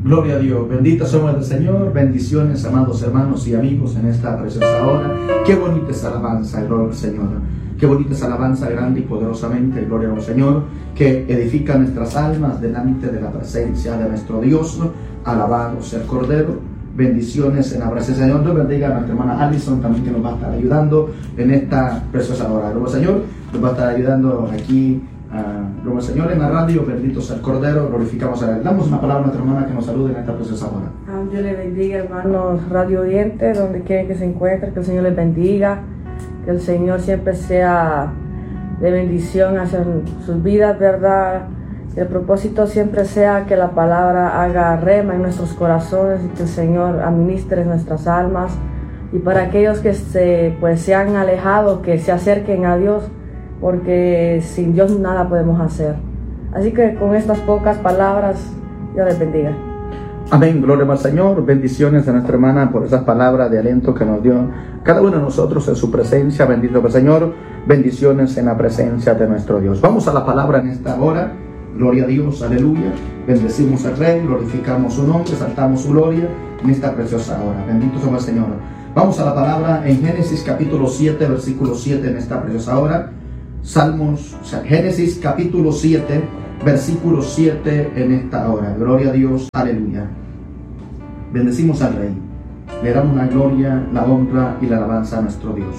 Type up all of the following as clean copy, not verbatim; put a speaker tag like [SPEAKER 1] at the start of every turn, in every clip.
[SPEAKER 1] Gloria a Dios, bendito somos el Señor, bendiciones amados hermanos y amigos en esta preciosa hora. Qué bonita es alabanza, gloria al Señor. Qué bonita es alabanza grande y poderosamente, gloria al Señor, que edifica nuestras almas delante de la presencia de nuestro Dios. Alabado sea el Cordero. Bendiciones en la presencia del Señor. Dios bendiga a nuestra hermana Alison también, que nos va a estar ayudando en esta preciosa hora. Gloria al Señor, nos va a estar ayudando aquí. Gloria al Señor en la radio. Bendito sea el Cordero, glorificamos a Él. Damos una palabra a nuestra hermana que nos salude en esta preciosa hora.
[SPEAKER 2] Dios le bendiga, hermanos radio oyentes, donde quiera que se encuentren, que el Señor les bendiga, que el Señor siempre sea de bendición hacia sus vidas, ¿verdad? Que el propósito siempre sea que la palabra haga rema en nuestros corazones y que el Señor administre nuestras almas. Y para aquellos que se han alejado, que se acerquen a Dios, porque sin Dios nada podemos hacer. Así que con estas pocas palabras, Dios les bendiga.
[SPEAKER 1] Amén, gloria al Señor. Bendiciones a nuestra hermana por esas palabras de aliento que nos dio cada uno de nosotros en su presencia. Bendito el Señor. Bendiciones en la presencia de nuestro Dios. Vamos a la palabra en esta hora. Gloria a Dios, aleluya. Bendecimos al Rey, glorificamos su nombre, saltamos su gloria en esta preciosa hora. Bendito sea el Señor. Vamos a la palabra en Génesis capítulo 7, versículo 7 en esta preciosa hora. Génesis capítulo 7, versículo 7 en esta hora. Gloria a Dios, aleluya. Bendecimos al Rey. Le damos la gloria, la honra y la alabanza a nuestro Dios.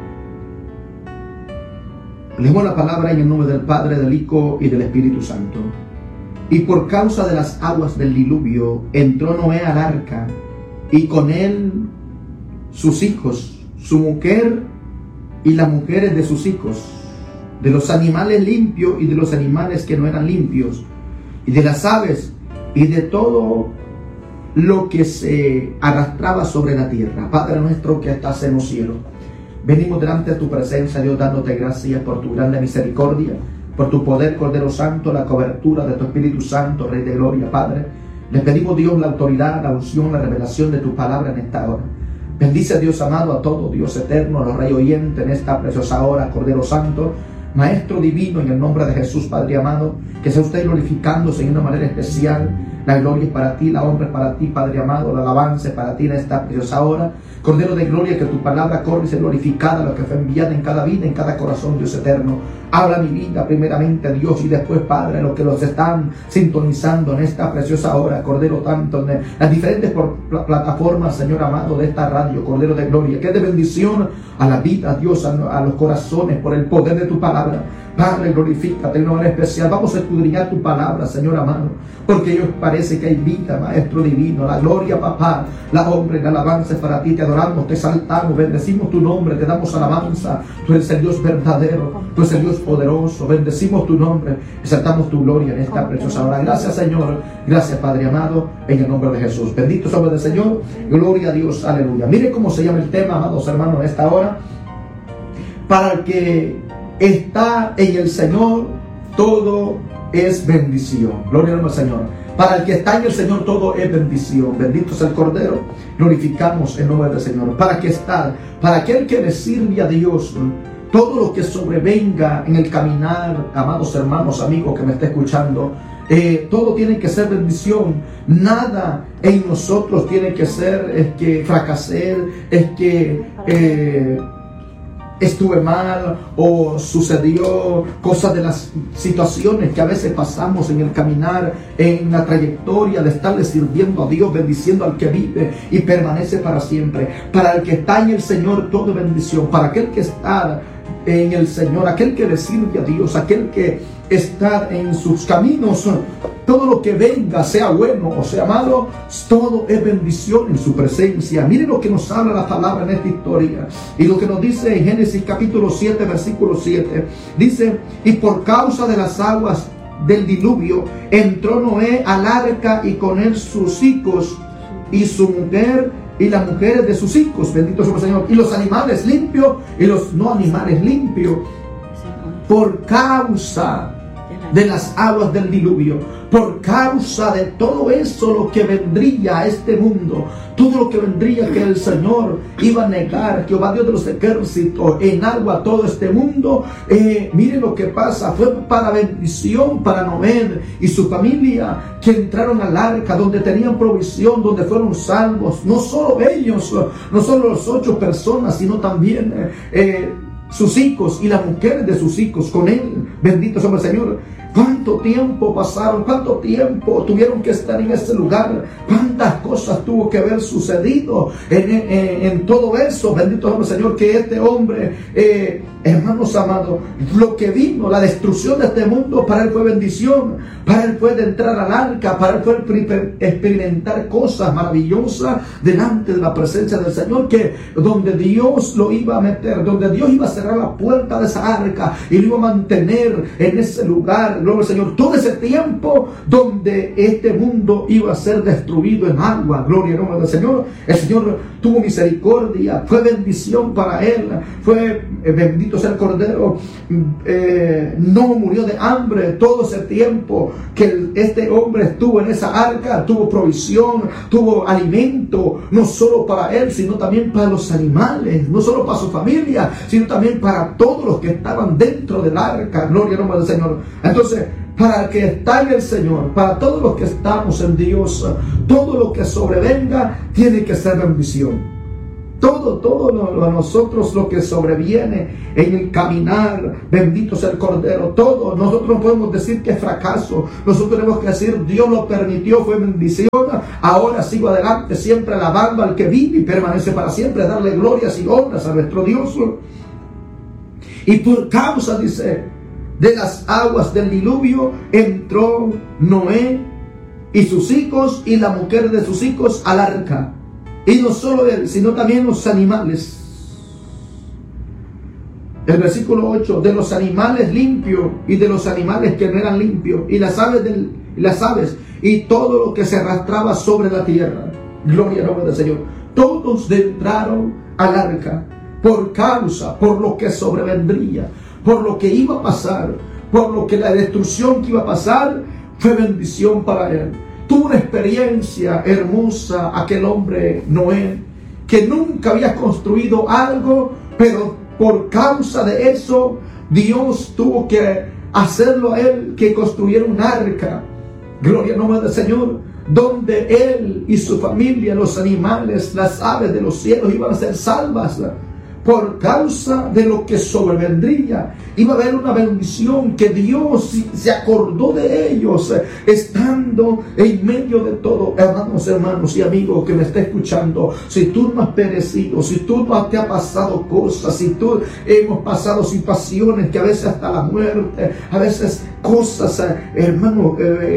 [SPEAKER 1] Leemos la palabra en el nombre del Padre, del Hijo y del Espíritu Santo. Y por causa de las aguas del diluvio entró Noé al arca, y con él sus hijos, su mujer y las mujeres de sus hijos, de los animales limpios y de los animales que no eran limpios, y de las aves y de todo lo que se arrastraba sobre la tierra. Padre nuestro que estás en los cielos, venimos delante de tu presencia, Dios, dándote gracias por tu grande misericordia, por tu poder, Cordero Santo, la cobertura de tu Espíritu Santo, Rey de Gloria, Padre. Les pedimos, Dios, la autoridad, la unción, la revelación de tu palabra en esta hora. Bendice, Dios amado, a todo Dios eterno, a los reyes oyentes en esta preciosa hora, Cordero Santo, Maestro divino, en el nombre de Jesús, Padre amado, que sea usted glorificándose de una manera especial. La gloria es para ti, la honra es para ti, Padre amado, la alabanza es para ti en esta preciosa hora. Cordero de gloria, que tu palabra corre y sea glorificada, lo que fue enviada en cada vida, en cada corazón, Dios eterno. Habla mi vida primeramente, Dios, y después, Padre, los que los están sintonizando en esta preciosa hora, Cordero tanto, en las diferentes plataformas, Señor amado, de esta radio, Cordero de gloria, que de bendición a la vida, Dios, a los corazones, por el poder de tu palabra. Padre, glorifícate de una manera especial. Vamos a escudriñar tu palabra, Señor amado, porque ellos parece que hay vida, Maestro divino. La gloria, papá, la honra y la alabanza es para ti. Te adoramos, te exaltamos, bendecimos tu nombre, te damos alabanza. Tú eres el Dios verdadero, tú eres el Dios poderoso. Bendecimos tu nombre, exaltamos tu gloria en esta preciosa hora. Gracias, Señor. Gracias, Padre amado, en el nombre de Jesús. Bendito somos del Señor. Gloria a Dios, aleluya. Mire cómo se llama el tema, amados hermanos, en esta hora. Para el que está en el Señor, todo es bendición. Gloria al Señor. Para el que está en el Señor, todo es bendición. Bendito sea el Cordero. Glorificamos el nombre del Señor. Para que está, para aquel que le sirve a Dios, todo lo que sobrevenga en el caminar, amados hermanos, amigos que me está escuchando, todo tiene que ser bendición. Nada en nosotros tiene que ser es que fracasé, es que estuve mal o sucedió cosas de las situaciones que a veces pasamos en el caminar, en la trayectoria de estarle sirviendo a Dios, bendiciendo al que vive y permanece para siempre. Para el que está en el Señor, todo bendición. Para aquel que está en el Señor, aquel que le sirve a Dios, aquel que está en sus caminos, todo lo que venga, sea bueno o sea malo, todo es bendición en su presencia. Miren lo que nos habla la palabra en esta historia y lo que nos dice en Génesis capítulo 7, versículo 7. Dice: y por causa de las aguas del diluvio entró Noé al arca, y con él sus hijos y su mujer y las mujeres de sus hijos. Bendito sea el Señor. Y los animales limpios y los no animales limpios, por causa de las aguas del diluvio. por causa de todo eso, lo que vendría a este mundo, todo lo que vendría que el Señor iba a negar, Jehová Dios de los ejércitos, en agua todo este mundo. Miren lo que pasa, fue para bendición para Noé y su familia, que entraron al arca, donde tenían provisión, donde fueron salvos, no solo ellos, no solo las 8 personas, sino también sus hijos y las mujeres de sus hijos con él. Bendito sea el Señor. ¿Cuánto tiempo pasaron? ¿Cuánto tiempo tuvieron que estar en ese lugar? ¿Cuántas cosas tuvo que haber sucedido en todo eso? Bendito sea el Señor, que este hombre, hermanos amados, lo que vino, la destrucción de este mundo, para él fue bendición. Para él fue de entrar al arca, para él fue experimentar cosas maravillosas delante de la presencia del Señor, que donde Dios lo iba a meter, donde Dios iba a cerrar la puerta de esa arca y lo iba a mantener en ese lugar, gloria al Señor, todo ese tiempo donde este mundo iba a ser destruido en agua. Gloria al nombre del Señor. El Señor tuvo misericordia, fue bendición para él, fue bendito sea el Cordero, no murió de hambre todo ese tiempo que este hombre estuvo en esa arca. Tuvo provisión, tuvo alimento, no solo para él, sino también para los animales, no solo para su familia, sino también para todos los que estaban dentro del arca. Gloria al nombre del Señor. Entonces, para el que está en el Señor, para todos los que estamos en Dios, todo lo que sobrevenga tiene que ser bendición. Todo a nosotros lo que sobreviene en el caminar, bendito sea el Cordero, todo, nosotros no podemos decir que es fracaso. Nosotros tenemos que decir, Dios lo permitió, fue bendición, ahora sigo adelante, siempre alabando al que vive y permanece para siempre, darle glorias y honras a nuestro Dios. Y por causa, dice, de las aguas del diluvio, entró Noé y sus hijos y la mujer de sus hijos al arca. Y no solo él, sino también los animales. El versículo 8, de los animales limpios y de los animales que no eran limpios, y las aves y todo lo que se arrastraba sobre la tierra. Gloria al nombre del Señor. Todos entraron al arca por lo que sobrevendría, por lo que iba a pasar, por lo que la destrucción que iba a pasar, fue bendición para él. Tuvo una experiencia hermosa aquel hombre Noé, que nunca había construido algo, pero por causa de eso Dios tuvo que hacerlo a él, que construyera un arca. Gloria al nombre del Señor, donde él y su familia, los animales, las aves de los cielos iban a ser salvas. Por causa de lo que sobrevendría, iba a haber una bendición, que Dios se acordó de ellos, estando en medio de todo. Hermanos y amigos que me está escuchando, si tú no has perecido, si tú no te ha pasado cosas, si tú hemos pasado situaciones, que a veces hasta la muerte, a veces cosas, hermano,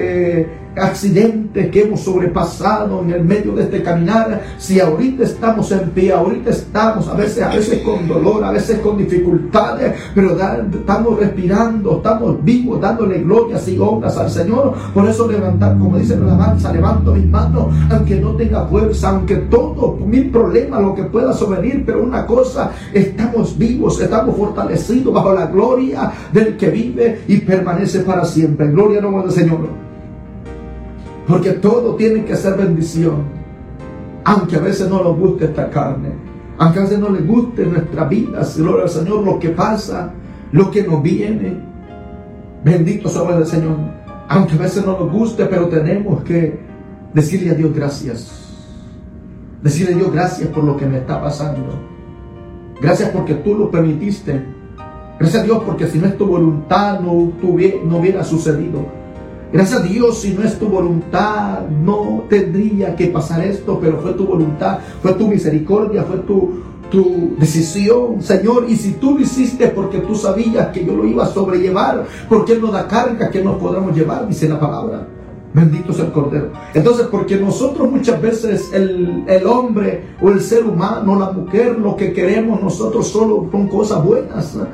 [SPEAKER 1] accidentes que hemos sobrepasado en el medio de este caminar, si ahorita estamos en pie, ahorita estamos a veces con dolor, a veces con dificultades, pero estamos respirando, estamos vivos, dándole glorias y honras al Señor. Por eso levantar, como dice la alabanza, levanto mis manos, aunque no tenga fuerza, aunque todo, mil problemas, lo que pueda sobrevenir, pero una cosa, estamos vivos, estamos fortalecidos bajo la gloria del que vive y permanece para siempre. Gloria al nombre del Señor. Porque todo tiene que ser bendición, aunque a veces no nos guste esta carne, aunque a veces no le guste nuestra vida. Gloria al Señor, lo que pasa, lo que nos viene, bendito sea el Señor. Aunque a veces no nos guste, pero tenemos que decirle a Dios gracias. Decirle a Dios gracias por lo que me está pasando. Gracias porque tú lo permitiste. Gracias a Dios porque si no es tu voluntad no hubiera sucedido. Gracias a Dios, si no es tu voluntad, no tendría que pasar esto, pero fue tu voluntad, fue tu misericordia, fue tu decisión, Señor. Y si tú lo hiciste porque tú sabías que yo lo iba a sobrellevar, porque Él nos da carga que no podamos llevar, dice la palabra. Bendito sea el Cordero. Entonces, porque nosotros muchas veces, el hombre o el ser humano, la mujer, lo que queremos nosotros solo son cosas buenas,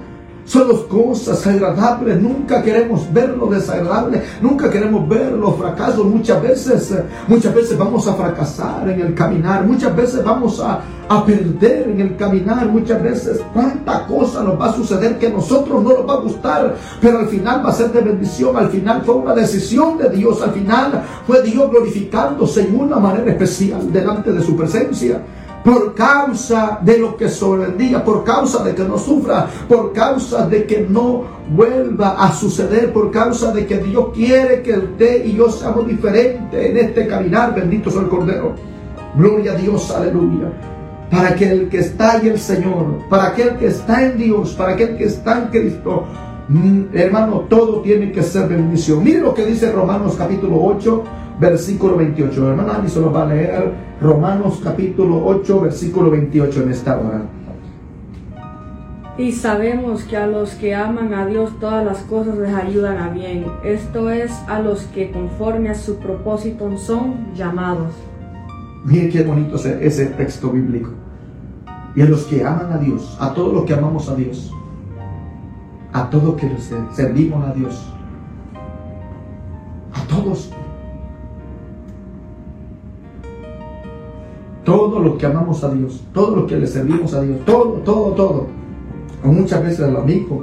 [SPEAKER 1] son las cosas agradables. Nunca queremos ver lo desagradable, nunca queremos ver los fracasos. Muchas veces vamos a fracasar en el caminar, muchas veces vamos a perder en el caminar, muchas veces tanta cosa nos va a suceder que a nosotros no nos va a gustar, pero al final va a ser de bendición. Al final fue una decisión de Dios, al final fue Dios glorificándose en una manera especial delante de su presencia. Por causa de lo que sobrevenga, por causa de que no sufra, por causa de que no vuelva a suceder, por causa de que Dios quiere que usted y yo seamos diferentes en este caminar. Bendito sea el Cordero. Gloria a Dios, aleluya. Para aquel que está en el Señor, para aquel que está en Dios, para aquel que está en Cristo, hermano, todo tiene que ser bendición. Mire lo que dice Romanos capítulo 8, versículo 28. Hermano Andy se lo va a leer. Romanos capítulo 8, versículo 28 en esta hora.
[SPEAKER 2] Y sabemos que a los que aman a Dios todas las cosas les ayudan a bien. Esto es, a los que conforme a su propósito son llamados.
[SPEAKER 1] Miren qué bonito ese texto bíblico. Y a los que aman a Dios, a todos los que amamos a Dios, a todos que servimos a Dios, a todos los que amamos a Dios, todos los que le servimos a Dios, todo. O muchas veces a los amigos.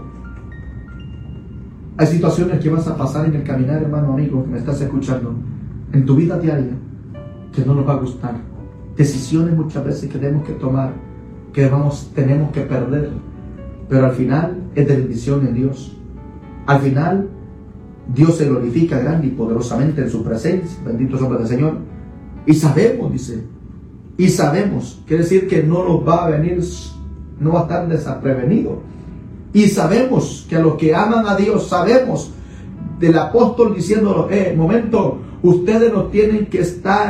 [SPEAKER 1] Hay situaciones que vas a pasar en el caminar, hermano, amigo, que me estás escuchando, en tu vida diaria, que no nos va a gustar. Decisiones muchas veces que tenemos que tomar, que tenemos que perder, pero al final es de bendición en Dios. Al final Dios se glorifica grande y poderosamente en su presencia. Bendito sea el Señor. Y sabemos, dice, quiere decir que no nos va a venir, no va a estar desprevenido. Y sabemos que a los que aman a Dios, sabemos del apóstol diciéndolo, momento, ustedes no tienen que estar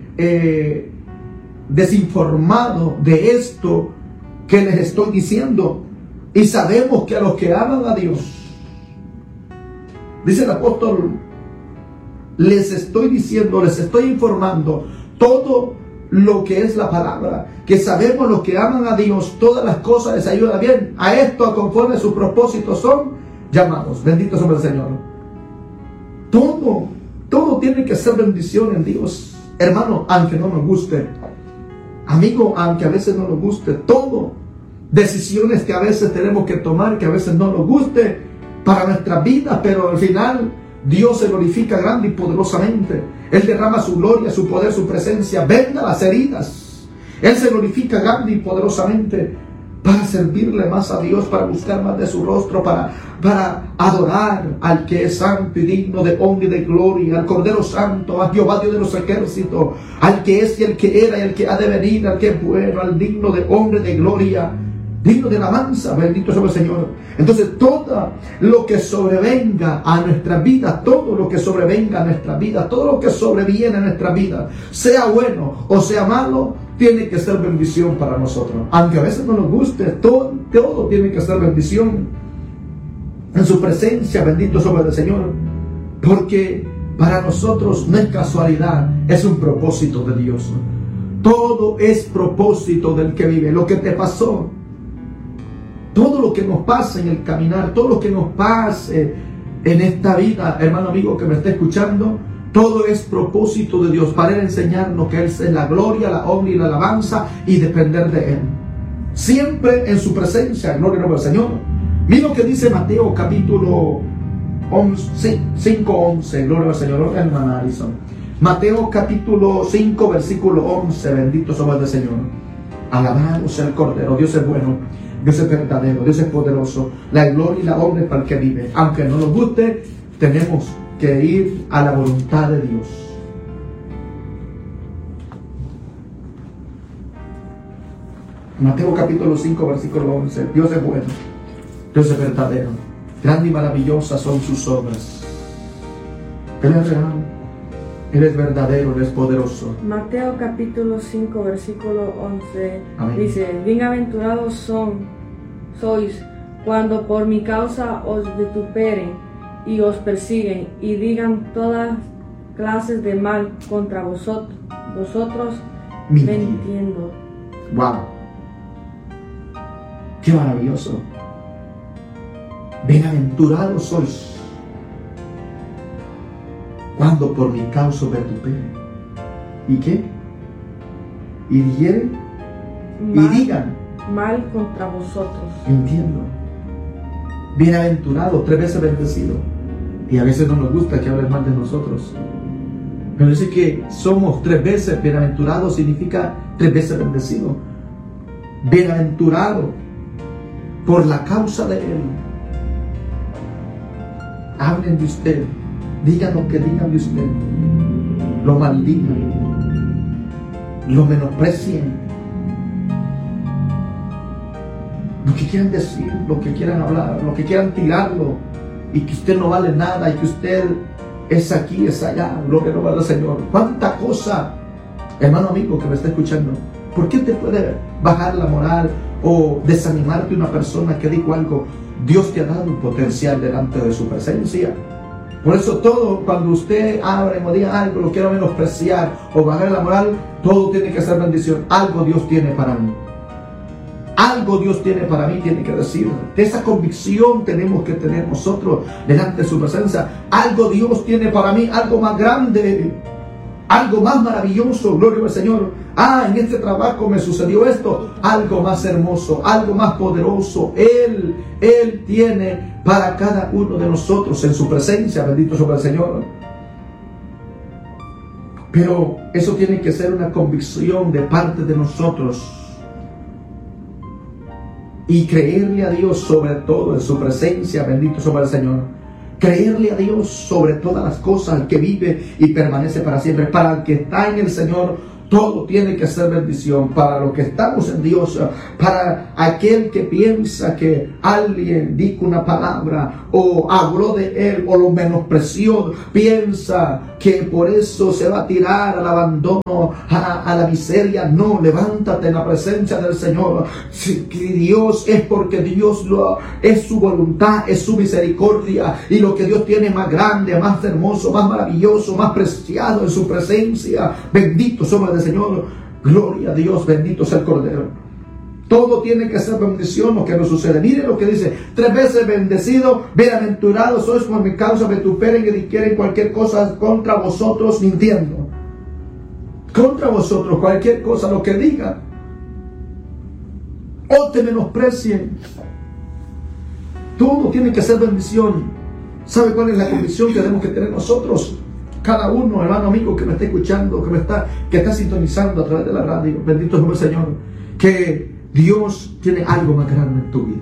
[SPEAKER 1] desinformados de esto que les estoy diciendo. Y sabemos que a los que aman a Dios, dice el apóstol, les estoy diciendo, les estoy informando todo lo que es la palabra, que sabemos los que aman a Dios, todas las cosas les ayudan bien. A esto, conforme a sus propósitos, son llamados. Bendito sea el Señor. Todo tiene que ser bendición en Dios, hermano, aunque no nos guste. Amigo, aunque a veces no nos guste, todo. Decisiones que a veces tenemos que tomar, que a veces no nos guste para nuestra vida, pero al final Dios se glorifica grande y poderosamente. Él derrama su gloria, su poder, su presencia, venda las heridas. Él se glorifica grande y poderosamente para servirle más a Dios, para buscar más de su rostro, para adorar al que es santo y digno de honra y de gloria, al Cordero Santo, a Jehová Dios de los ejércitos, al que es y el que era y el que ha de venir, al que es bueno, al digno de honra y de gloria, digno de alabanza. Bendito sea el Señor. Entonces todo lo que sobrevenga a nuestra vida, todo lo que sobrevenga a nuestra vida, todo lo que sobreviene a nuestra vida, sea bueno o sea malo, tiene que ser bendición para nosotros. Aunque a veces no nos guste, todo tiene que ser bendición en su presencia. Bendito sea el Señor. Porque para nosotros no es casualidad, es un propósito de Dios. Todo es propósito del que vive. Lo que te pasó, todo lo que nos pasa en el caminar, todo lo que nos pase en esta vida, hermano amigo que me está escuchando, todo es propósito de Dios para Él enseñarnos que Él es la gloria, la honra y la alabanza y depender de Él. Siempre en su presencia, gloria al Señor. Mira lo que dice Mateo capítulo 5:11, gloria al Señor, hermana Alison. Mateo capítulo 5, versículo 11, bendito sea el Señor. Alabado sea el Cordero, Dios es bueno. Dios es verdadero, Dios es poderoso. La gloria y la honra es para el que vive. Aunque no nos guste, tenemos que ir a la voluntad de Dios. Mateo capítulo 5, versículo 11. Dios es bueno, Dios es verdadero. Grande y maravillosas son sus obras. Él es real, Él es verdadero, Él es poderoso.
[SPEAKER 2] Mateo capítulo 5, versículo 11.
[SPEAKER 1] Amén.
[SPEAKER 2] Dice: bienaventurados sois cuando por mi causa os vituperen y os persiguen y digan todas clases de mal contra vosotros mintiendo.
[SPEAKER 1] Wow, qué maravilloso. Bienaventurados sois cuando por mi causa vituperen. ¿Y qué? Y dieren y digan
[SPEAKER 2] mal contra vosotros.
[SPEAKER 1] Entiendo. Bienaventurado, 3 veces bendecido. Y a veces no nos gusta que hablen mal de nosotros. Pero dice que somos 3 veces bienaventurados, significa 3 veces bendecido. Bienaventurado por la causa de Él. Hablen de usted, digan lo que digan de usted, lo maldigan, lo menosprecien, lo que quieran decir, lo que quieran hablar, lo que quieran tirarlo, y que usted no vale nada, y que usted es aquí, es allá, gloria al Señor. Cuánta cosa, hermano amigo que me está escuchando, ¿por qué te puede bajar la moral o desanimarte una persona que dijo algo? Dios te ha dado un potencial delante de su presencia. Por eso todo, cuando usted abre o diga algo, lo quiero menospreciar o bajar la moral, todo tiene que ser bendición. Algo Dios tiene para mí. Algo Dios tiene para mí, tiene que decir. De esa convicción tenemos que tener nosotros delante de su presencia. Algo Dios tiene para mí, algo más grande, algo más maravilloso, gloria al Señor. En este trabajo me sucedió esto, algo más hermoso, algo más poderoso. Él tiene para cada uno de nosotros en su presencia, bendito sea el Señor. Pero eso tiene que ser una convicción de parte de nosotros. Y creerle a Dios sobre todo en su presencia, bendito sea el Señor. Creerle a Dios sobre todas las cosas, al que vive y permanece para siempre. Para el que está en el Señor, todo tiene que ser bendición. Para los que estamos en Dios, para aquel que piensa que alguien dijo una palabra o habló de él o lo menospreció, piensa que por eso se va a tirar al abandono, a la miseria. No, levántate en la presencia del Señor. Si Dios es porque Dios es su voluntad, es su misericordia, y lo que Dios tiene más grande, más hermoso, más maravilloso, más preciado en su presencia. Bendito somos el Señor, gloria a Dios, bendito sea el Cordero. Todo tiene que ser bendición lo que nos sucede. Miren lo que dice: 3 veces bendecido, bienaventurados sois por mi causa, vituperen y diquieren cualquier cosa contra vosotros mintiendo. Contra vosotros, cualquier cosa, lo que digan, o te menosprecien. Todo tiene que ser bendición. ¿Sabe cuál es la convicción que tenemos que tener nosotros? Cada uno, hermano amigo que me está escuchando, que está sintonizando a través de la radio, bendito sea el Señor, que Dios tiene algo más grande en tu vida.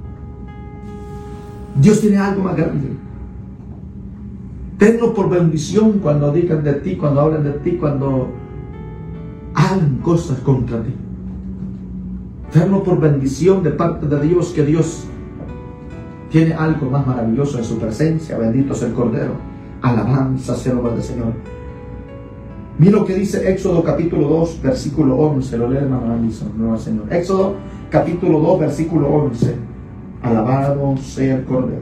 [SPEAKER 1] Dios tiene algo más grande. Tenlo por bendición cuando digan de ti, cuando hablen de ti, cuando hagan cosas contra ti. Tenlo por bendición de parte de Dios, que Dios tiene algo más maravilloso en su presencia. Bendito sea el Cordero. Alabanza sea el nombre del Señor. Mira lo que dice Éxodo capítulo 2, versículo 11. Lo lee hermano Anderson, no al Señor. Éxodo capítulo 2, versículo 11. Alabado sea el Cordero.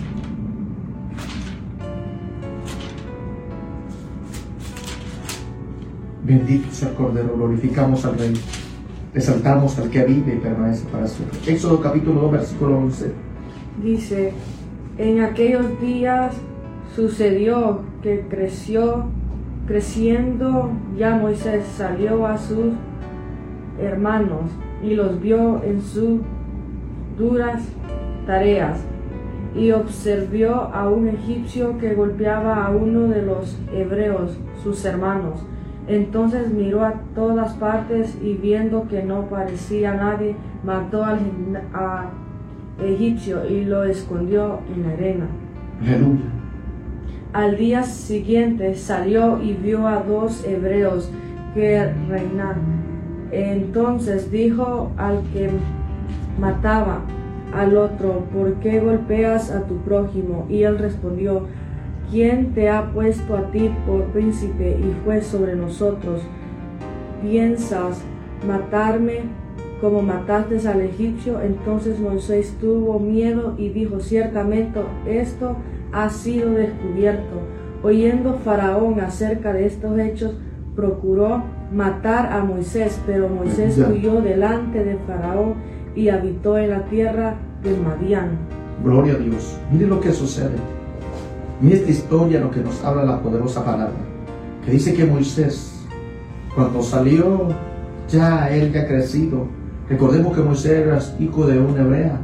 [SPEAKER 1] Bendito sea el Cordero. Glorificamos al Rey. Exaltamos al que vive y permanece para siempre. Éxodo capítulo 2, versículo 11.
[SPEAKER 2] Dice: en aquellos días sucedió que creciendo ya Moisés salió a sus hermanos y los vio en sus duras tareas, y observó a un egipcio que golpeaba a uno de los hebreos, sus hermanos. Entonces miró a todas partes y viendo que no parecía nadie, mató al egipcio y lo escondió en la arena.
[SPEAKER 1] Aleluya.
[SPEAKER 2] Al día siguiente salió y vio a 2 hebreos que reinaban. Entonces dijo al que mataba al otro: ¿por qué golpeas a tu prójimo? Y él respondió: ¿quién te ha puesto a ti por príncipe y juez sobre nosotros? ¿Piensas matarme como mataste al egipcio? Entonces Moisés tuvo miedo y dijo: ciertamente esto ha sido descubierto. Oyendo Faraón acerca de estos hechos, procuró matar a Moisés, pero Moisés huyó delante de Faraón y habitó en la tierra de Madián.
[SPEAKER 1] Gloria a Dios. Mire lo que sucede. Mire esta historia, lo que nos habla la poderosa palabra, que dice que Moisés, cuando salió, ya él ya crecido, recordemos que Moisés era hijo de una hebrea,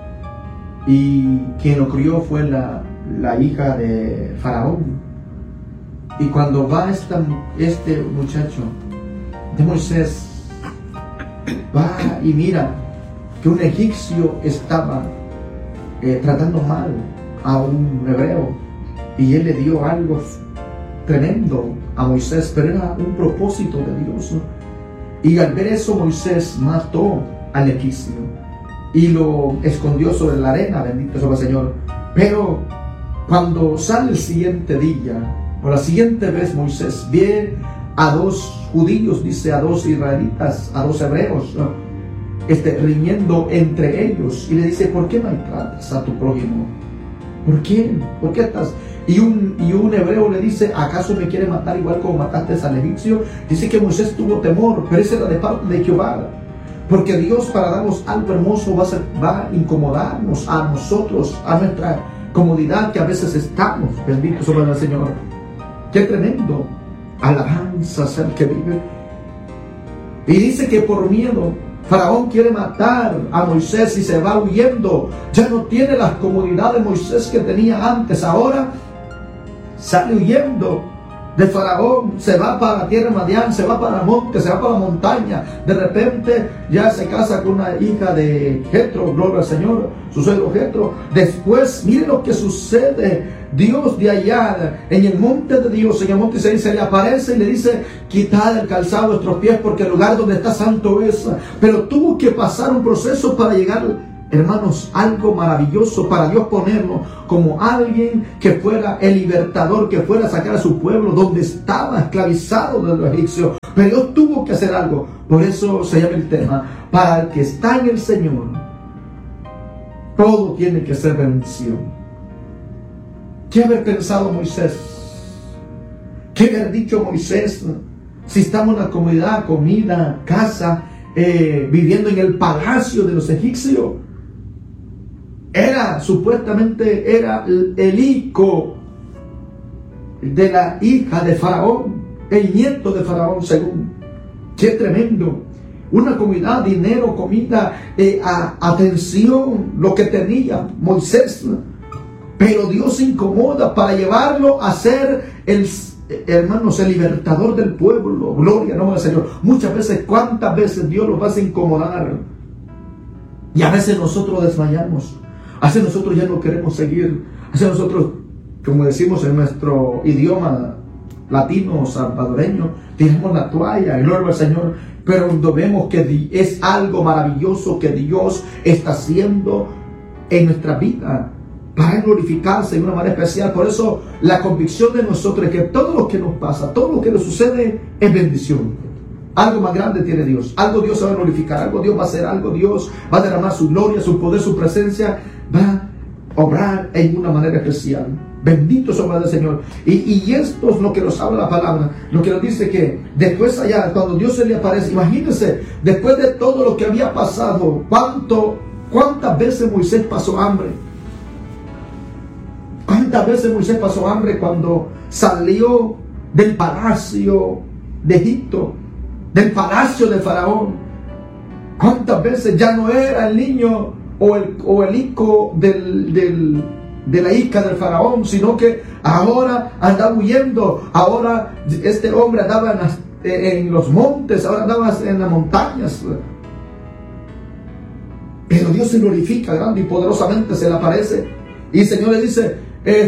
[SPEAKER 1] y quien lo crió fue la hija de Faraón. Y cuando va este muchacho de Moisés, va y mira que un egipcio estaba tratando mal a un hebreo, y él le dio algo tremendo a Moisés, pero era un propósito de Dios, ¿no? Y al ver eso, Moisés mató al egipcio y lo escondió sobre la arena, bendito sea el Señor. Pero cuando sale el siguiente día, o la siguiente vez, Moisés ve a dos judíos, dice, a dos israelitas, a dos hebreos, ¿no? Riñendo entre ellos, y le dice: ¿por qué maltratas a tu prójimo? ¿Por qué? ¿Por qué estás? Y un hebreo le dice: ¿acaso me quiere matar igual como mataste al egipcio? Dice que Moisés tuvo temor, pero ese era de parte de Jehová, porque Dios, para darnos algo hermoso, va a incomodarnos a nosotros, a nuestra comodidad que a veces estamos. Bendito sea el Señor. Qué tremendo. Alabanza sea el que vive. Y dice que por miedo Faraón quiere matar a Moisés y se va huyendo. Ya no tiene las comodidades de Moisés que tenía antes. Ahora sale huyendo de Faraón, se va para la tierra de Madián, se va para el monte, se va para la montaña. De repente ya se casa con una hija de Jetro, gloria al Señor, su suegro Jetro. Después, mire lo que sucede. Dios de allá, en el monte de Dios, en el monte Isaías, se le aparece y le dice: quitad el calzado de vuestros pies, porque el lugar donde está santo es. Pero tuvo que pasar un proceso para llegar, hermanos, algo maravilloso, para Dios ponerlo como alguien que fuera el libertador, que fuera a sacar a su pueblo donde estaba esclavizado de los egipcios. Pero Dios tuvo que hacer algo. Por eso se llama el tema: para el que está en el Señor, todo tiene que ser bendición. ¿Qué haber pensado Moisés? ¿Qué haber dicho Moisés? Si estamos en la comodidad, comida, casa, viviendo en el palacio de los egipcios. Supuestamente era el hijo de la hija de Faraón, el nieto de Faraón, según. ¡Qué tremendo! Una comodidad, dinero, comida, atención, lo que tenía Moisés. Pero Dios se incomoda para llevarlo a ser hermanos, el libertador del pueblo. Gloria al Señor. Muchas veces, ¿cuántas veces Dios los va a incomodar? Y a veces nosotros desmayamos. A veces nosotros ya no queremos seguir. A veces nosotros, como decimos en nuestro idioma latino, salvadoreño, tiramos la toalla. Gloria al Señor. Pero cuando vemos que es algo maravilloso que Dios está haciendo en nuestra vida, para glorificarse de una manera especial. Por eso la convicción de nosotros es que todo lo que nos pasa, todo lo que nos sucede es bendición. Algo más grande tiene Dios. Algo Dios se va a glorificar. Algo Dios va a hacer. Algo Dios va a derramar su gloria, su poder, su presencia. Va a obrar en una manera especial. Bendito sea el Señor. Y esto es lo que nos habla la palabra. Lo que nos dice que después allá, cuando Dios se le aparece, imagínense, después de todo lo que había pasado, ¿cuántas veces Moisés pasó hambre? ¿Cuántas veces Moisés pasó hambre cuando salió del palacio de Egipto, del palacio de Faraón? ¿Cuántas veces ya no era el niño o el hijo de la hija del Faraón, sino que ahora andaba huyendo? Ahora este hombre andaba en los montes, ahora andaba en las montañas. Pero Dios se glorifica grande y poderosamente, se le aparece. Y el Señor le dice: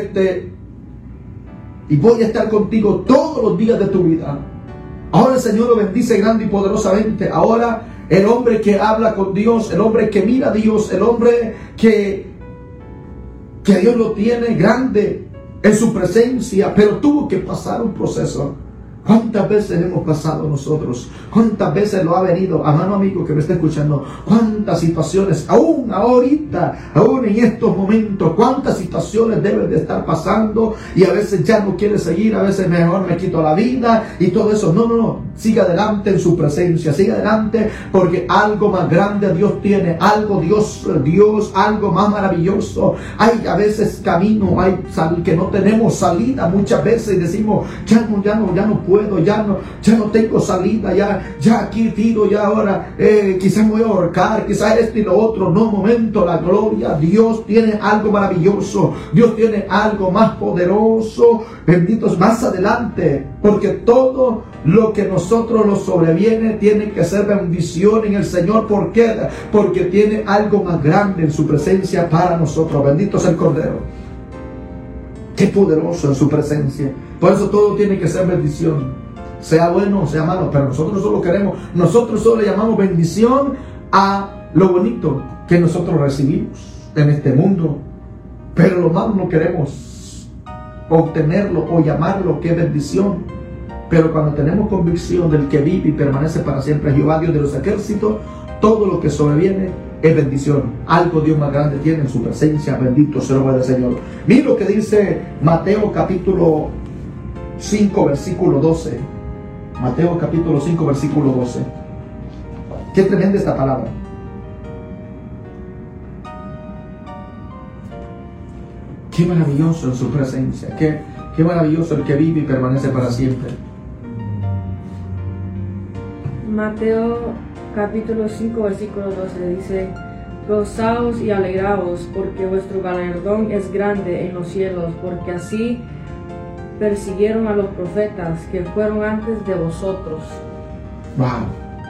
[SPEAKER 1] y voy a estar contigo todos los días de tu vida. Ahora el Señor lo bendice grande y poderosamente. Ahora el hombre que habla con Dios, el hombre que mira a Dios, el hombre que Dios lo tiene grande en su presencia, pero tuvo que pasar un proceso. ¿Cuántas veces hemos pasado nosotros? ¿Cuántas veces lo ha venido, hermano amigo que me está escuchando? ¿Cuántas situaciones, aún ahorita, aún en estos momentos, cuántas situaciones deben de estar pasando? Y a veces ya no quiere seguir, a veces mejor me quito la vida y todo eso. No. siga adelante en su presencia, siga adelante, porque algo más grande Dios tiene, algo Dios, algo más maravilloso. Hay a veces camino, hay que no tenemos salida muchas veces y decimos, ya no puedo, ya no tengo salida, ya aquí tiro, ya ahora quizás me voy a ahorcar, quizás esto y lo otro. No, momento, la gloria, Dios tiene algo maravilloso, Dios tiene algo más poderoso, benditos, más adelante, porque todo lo que nosotros nos sobreviene tiene que ser bendición en el Señor. ¿Por qué? Porque tiene algo más grande en su presencia para nosotros. Bendito sea el Cordero. Qué poderoso en su presencia. Por eso todo tiene que ser bendición, sea bueno o sea malo, pero nosotros solo le llamamos bendición a lo bonito que nosotros recibimos en este mundo, pero lo malo no queremos obtenerlo o llamarlo que es bendición. Pero cuando tenemos convicción del que vive y permanece para siempre, Jehová Dios de los ejércitos, todo lo que sobreviene es bendición. Algo Dios más grande tiene en su presencia. Bendito sea el nombre del Señor. Mira lo que dice Mateo capítulo 5 versículo 12. Mateo capítulo 5 versículo 12. Qué tremenda esta palabra. Qué maravilloso en su presencia. Qué maravilloso el que vive y permanece para siempre.
[SPEAKER 2] Mateo capítulo 5 versículo 12 dice: gozaos y alegraos, porque vuestro galardón es grande en los cielos, porque así persiguieron a los profetas que fueron antes de vosotros.
[SPEAKER 1] Wow.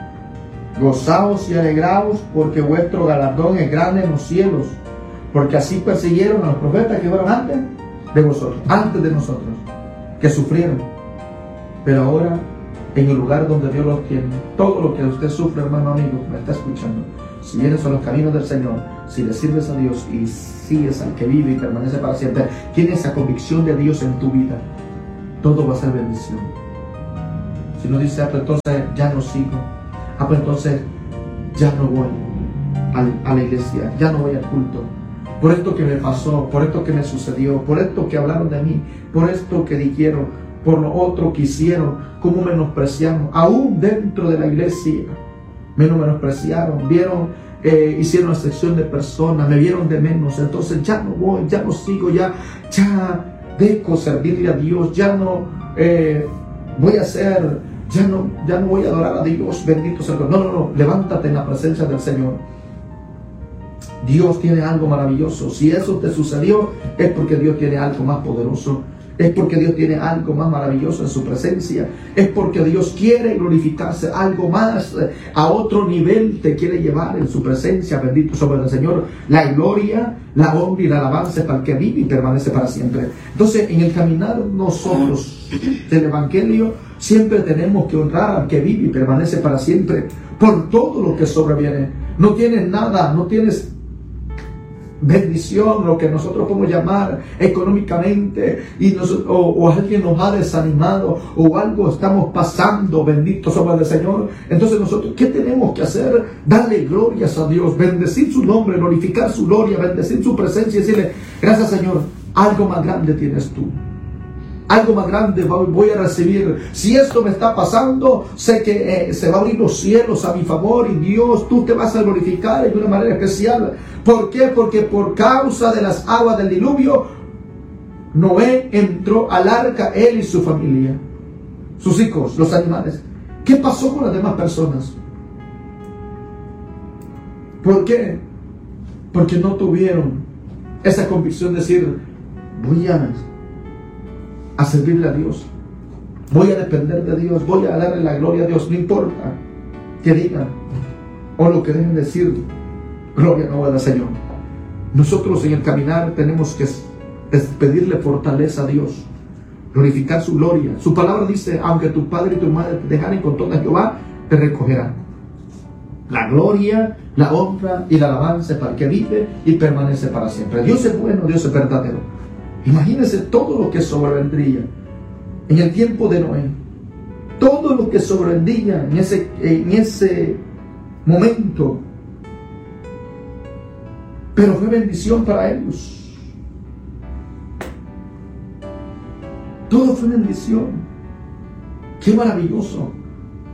[SPEAKER 1] Gozaos y alegraos, porque vuestro galardón es grande en los cielos, porque así persiguieron a los profetas que fueron antes de vosotros, antes de nosotros, que sufrieron. Pero ahora, en el lugar donde Dios los tiene, todo lo que usted sufre, hermano amigo, que me está escuchando, si vienes a los caminos del Señor, si le sirves a Dios y sigues al que vive y permanece para siempre, tienes esa convicción de Dios en tu vida, todo va a ser bendición. Si no dice, pues entonces ya no sigo, pues entonces ya no voy a la iglesia, ya no voy al culto, por esto que me pasó, por esto que me sucedió, por esto que hablaron de mí, por esto que dijeron, por lo otro que hicieron, cómo menospreciaron, aún dentro de la iglesia, me menospreciaron, hicieron excepción de personas, me vieron de menos, entonces ya no voy, ya no sigo, ya dejo servirle a Dios, ya no voy a hacer, ya no voy a adorar a Dios, bendito sea Dios. No, levántate en la presencia del Señor. Dios tiene algo maravilloso. Si eso te sucedió, es porque Dios tiene algo más poderoso. Es porque Dios tiene algo más maravilloso en su presencia. Es porque Dios quiere glorificarse, algo más, a otro nivel te quiere llevar en su presencia. Bendito sobre el Señor. La gloria, la honra y la alabanza para el que vive y permanece para siempre. Entonces, en el caminar nosotros del Evangelio, siempre tenemos que honrar al que vive y permanece para siempre, por todo lo que sobreviene. No tienes nada, no tienes bendición, lo que nosotros podemos llamar económicamente, o alguien nos ha desanimado, o algo estamos pasando, bendito somos del Señor. Entonces nosotros, ¿qué tenemos que hacer? Darle glorias a Dios, bendecir su nombre, glorificar su gloria, bendecir su presencia y decirle, gracias Señor, algo más grande tienes tú. Algo más grande voy a recibir. Si esto me está pasando, sé que se va a abrir los cielos a mi favor y Dios, tú te vas a glorificar de una manera especial. ¿Por qué? Porque por causa de las aguas del diluvio, Noé entró al arca, él y su familia, sus hijos, los animales. ¿Qué pasó con las demás personas? ¿Por qué? Porque no tuvieron esa convicción de decir, voy a servirle a Dios, voy a depender de Dios, voy a darle la gloria a Dios, no importa que digan o lo que dejen decir, gloria no al Señor. Nosotros en el caminar tenemos que pedirle fortaleza a Dios, glorificar su gloria. Su palabra dice, aunque tu padre y tu madre te dejaren, con toda Jehová te recogerá. La gloria, la honra y la alabanza para el que vive y permanece para siempre. Dios es bueno, Dios es verdadero. Imagínense todo lo que sobrevendría en el tiempo de Noé, todo lo que sobrevendría en ese momento, pero fue bendición para ellos. Todo fue bendición. Qué maravilloso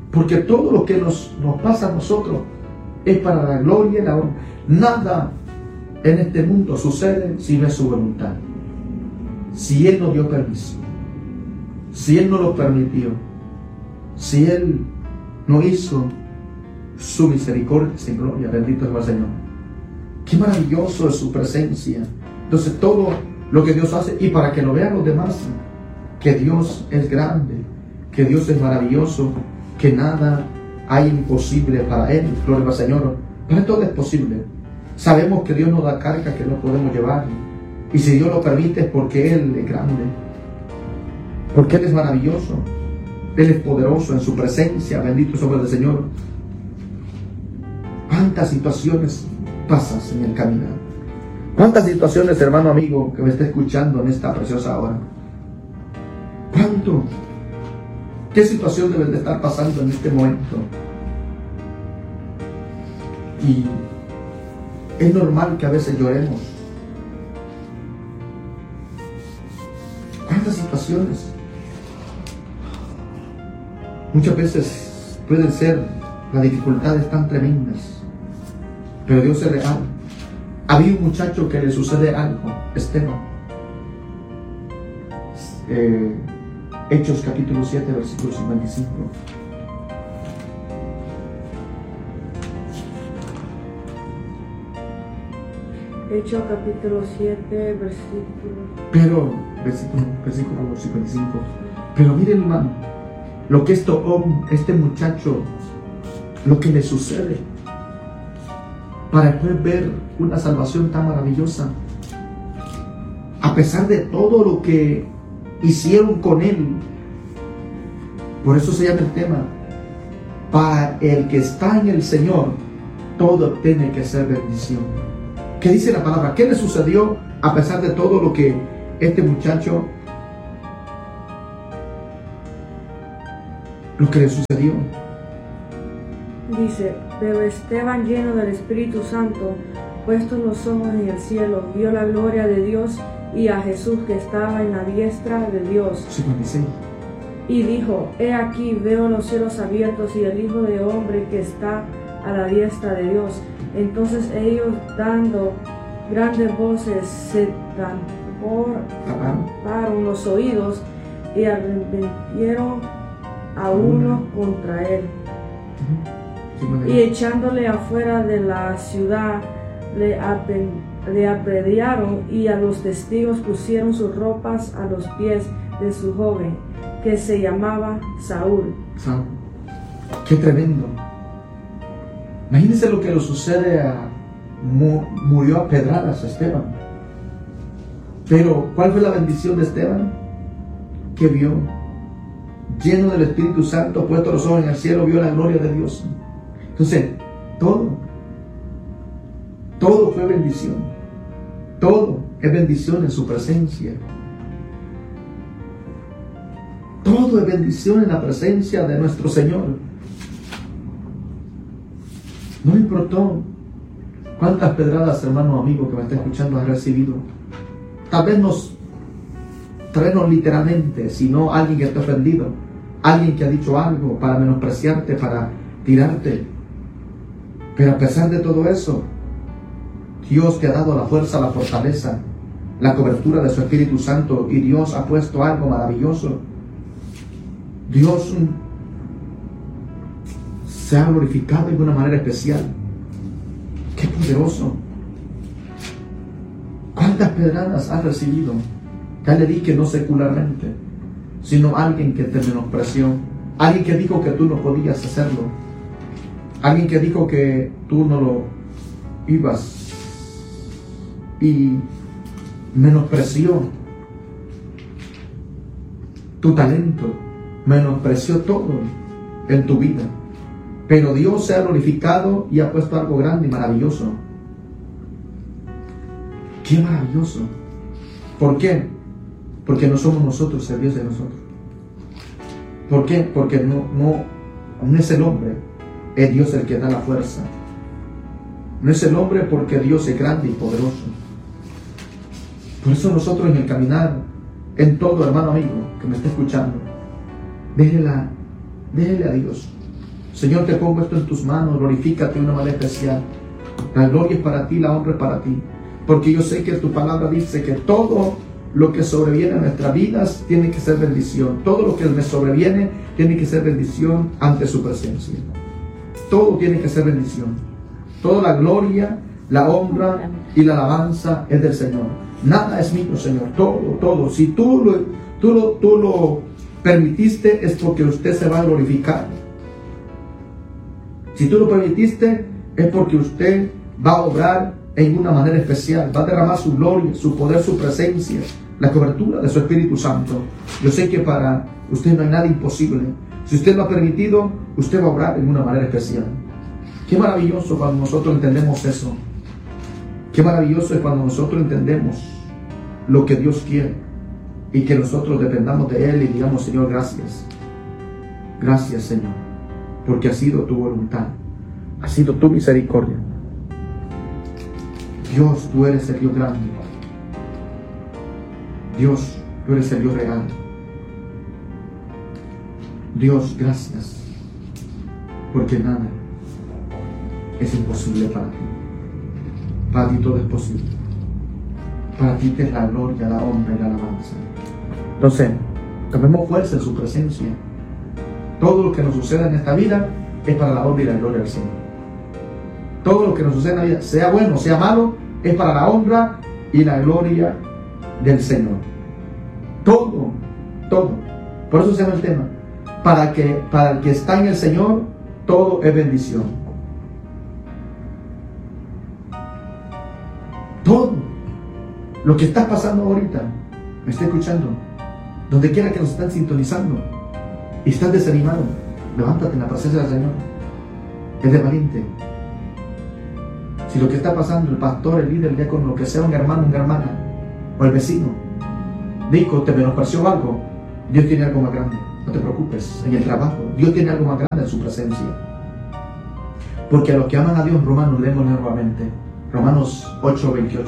[SPEAKER 1] Porque todo lo que nos pasa a nosotros es para la gloria y la honra. Nada en este mundo sucede si no es su voluntad. Si Él nos dio permiso, si Él no lo permitió, si Él no hizo su misericordia sin gloria, bendito es el Señor. Qué maravilloso es su presencia. Entonces todo lo que Dios hace, y para que lo vean los demás, que Dios es grande, que Dios es maravilloso, que nada hay imposible para Él, gloria al Señor. Para todo es posible. Sabemos que Dios nos da carga que no podemos llevar, y si Dios lo permite es porque Él es grande, porque Él es maravilloso, Él es poderoso en su presencia, bendito sobre el Señor. ¿Cuántas situaciones pasas en el caminar? ¿Cuántas situaciones, hermano amigo, que me está escuchando en esta preciosa hora? ¿Cuánto? ¿Qué situación debes de estar pasando en este momento? Y es normal que a veces lloremos. ¿Cuántas situaciones? Muchas veces pueden ser las dificultades tan tremendas, pero Dios es real. Había un muchacho que le sucede algo, Esteban. Hechos capítulo 7, versículo 55.
[SPEAKER 2] Hechos capítulo 7,
[SPEAKER 1] versículo 55. Pero miren, hermano, lo que este muchacho, lo que le sucede, para después ver una salvación tan maravillosa, a pesar de todo lo que hicieron con él. Por eso se llama el tema: para el que está en el Señor, todo tiene que ser bendición. ¿Qué dice la palabra? ¿Qué le sucedió a pesar de todo lo que este muchacho, lo que le sucedió?
[SPEAKER 2] Dice: pero Esteban, lleno del Espíritu Santo, puestos los ojos en el cielo, vio la gloria de Dios y a Jesús que estaba en la diestra de Dios.
[SPEAKER 1] 56.
[SPEAKER 2] Y dijo: he aquí, veo los cielos abiertos y el Hijo de Hombre que está a la diestra de Dios. Entonces ellos, dando grandes voces, se taparon los oídos y arremetieron a uno contra él. Y echándole afuera de la ciudad, le apedrearon, y a los testigos pusieron sus ropas a los pies de su joven, que se llamaba Saúl.
[SPEAKER 1] Qué tremendo. Imagínense lo que le sucede murió a pedradas a Esteban. Pero ¿cuál fue la bendición de Esteban? Que vio, lleno del Espíritu Santo, puesto los ojos en el cielo, vio la gloria de Dios. Entonces, todo fue bendición. Todo es bendición en su presencia. Todo es bendición en la presencia de nuestro Señor. No le importó cuántas pedradas, hermano amigo que me está escuchando, has recibido. Tal vez no literalmente, sino alguien que te ha ofendido, alguien que ha dicho algo para menospreciarte, para tirarte. Pero a pesar de todo eso, Dios te ha dado la fuerza, la fortaleza, la cobertura de su Espíritu Santo, y Dios ha puesto algo maravilloso. Dios se ha glorificado de una manera especial. ¡Qué poderoso! ¿Cuántas pedradas has recibido? Ya le dije, no secularmente, sino alguien que te menospreció, alguien que dijo que tú no podías hacerlo, alguien que dijo que tú no lo ibas, y menospreció tu talento, menospreció todo en tu vida. Pero Dios se ha glorificado y ha puesto algo grande y maravilloso. ¡Qué maravilloso! ¿Por qué? Porque no somos nosotros el Dios de nosotros. ¿Por qué? Porque no es el hombre, es Dios el que da la fuerza. No es el hombre, porque Dios es grande y poderoso. Por eso nosotros en el caminar, en todo, hermano amigo que me está escuchando, déjele a Dios. Señor, te pongo esto en tus manos, glorifícate de una manera especial. La gloria es para ti, la honra es para ti. Porque yo sé que tu palabra dice que todo lo que sobreviene a nuestras vidas tiene que ser bendición. Todo lo que me sobreviene tiene que ser bendición ante su presencia. Todo tiene que ser bendición. Toda la gloria, la honra y la alabanza es del Señor. Nada es mío, Señor. Todo. Si tú lo permitiste, es porque usted se va a glorificar. Si tú lo permitiste, es porque usted va a obrar en una manera especial. Va a derramar su gloria, su poder, su presencia, la cobertura de su Espíritu Santo. Yo sé que para usted no hay nada imposible. Si usted lo ha permitido, usted va a obrar en una manera especial. Qué maravilloso cuando nosotros entendemos eso. Qué maravilloso es cuando nosotros entendemos lo que Dios quiere y que nosotros dependamos de Él y digamos: Señor, gracias. Gracias, Señor, porque ha sido tu voluntad, ha sido tu misericordia. Dios, tú eres el Dios grande. Dios, tú eres el Dios real. Dios, gracias, porque nada es imposible para ti. Para ti todo es posible. Para ti te es la gloria, la honra y la alabanza. Entonces, tomemos fuerza en su presencia. Todo lo que nos suceda en esta vida es para la honra y la gloria del Señor. Todo lo que nos sucede en la vida, sea bueno o sea malo, es para la honra y la gloria del Señor. Todo. Por eso se llama el tema. Para el que está en el Señor, todo es bendición. Todo lo que está pasando ahorita, me está escuchando, donde quiera que nos están sintonizando y estás desanimado, levántate en la presencia del Señor. Es de valiente. Si lo que está pasando, el pastor, el líder, el diácono, lo que sea, un hermano, una hermana, o el vecino, dijo, te menospreció algo, Dios tiene algo más grande. No te preocupes. En el trabajo, Dios tiene algo más grande en su presencia. Porque a los que aman a Dios, Romanos, leemos nuevamente. Romanos 8:28.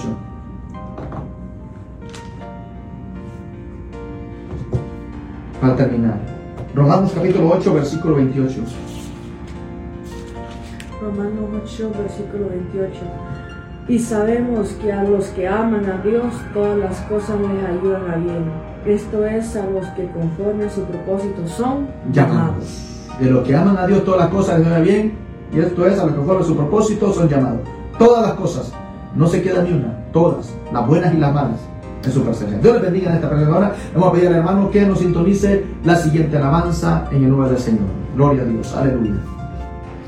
[SPEAKER 1] Para terminar, Romanos capítulo 8, versículo 28.
[SPEAKER 2] Romanos 8, versículo 28. Y sabemos que a los que aman a Dios, todas las cosas les ayudan a bien. Esto es, a los que conforme a su propósito son llamados.
[SPEAKER 1] De los que aman a Dios, todas las cosas les ayudan a bien. Y esto es, a los que conforme a su propósito son llamados. Todas las cosas, no se queda ni una, todas, las buenas y las malas, en su presencia. Dios les bendiga en esta presencia. Ahora vamos a pedir al hermano que nos sintonice la siguiente alabanza en el nombre del Señor. Gloria a Dios, aleluya.